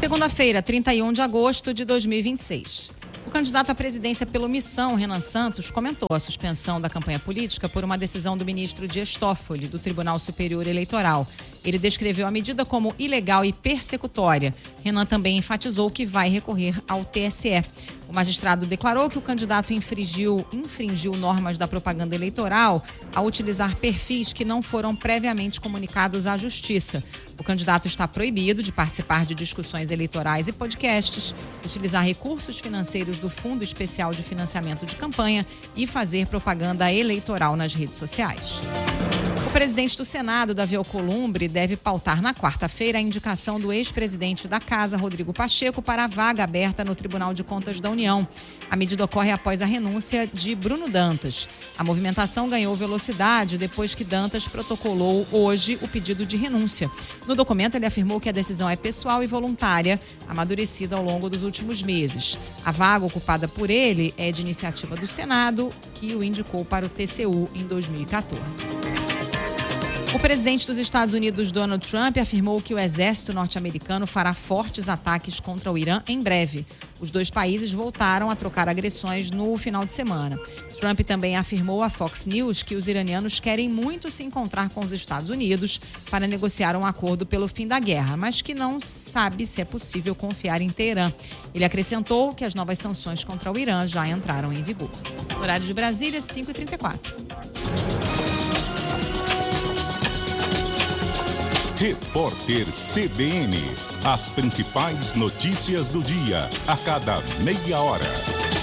Segunda-feira, 31 de agosto de 2026. O candidato à presidência pela omissão, Renan Santos, comentou a suspensão da campanha política por uma decisão do ministro Dias Toffoli, do Tribunal Superior Eleitoral. Ele descreveu a medida como ilegal e persecutória. Renan também enfatizou que vai recorrer ao TSE. O magistrado declarou que o candidato infringiu normas da propaganda eleitoral ao utilizar perfis que não foram previamente comunicados à Justiça. O candidato está proibido de participar de discussões eleitorais e podcasts, utilizar recursos financeiros do Fundo Especial de Financiamento de Campanha e fazer propaganda eleitoral nas redes sociais. O presidente do Senado, Davi Alcolumbre, deve pautar na quarta-feira a indicação do ex-presidente da Casa, Rodrigo Pacheco, para a vaga aberta no Tribunal de Contas da União. A medida ocorre após a renúncia de Bruno Dantas. A movimentação ganhou velocidade depois que Dantas protocolou hoje o pedido de renúncia. No documento, ele afirmou que a decisão é pessoal e voluntária, amadurecida ao longo dos últimos meses. A vaga ocupada por ele é de iniciativa do Senado, que o indicou para o TCU em 2014. O presidente dos Estados Unidos, Donald Trump, afirmou que o exército norte-americano fará fortes ataques contra o Irã em breve. Os dois países voltaram a trocar agressões no final de semana. Trump também afirmou à Fox News que os iranianos querem muito se encontrar com os Estados Unidos para negociar um acordo pelo fim da guerra, mas que não sabe se é possível confiar em Teherã. Ele acrescentou que as novas sanções contra o Irã já entraram em vigor. Horário de Brasília, 5h34. Repórter CBN. As principais notícias do dia, a cada meia hora.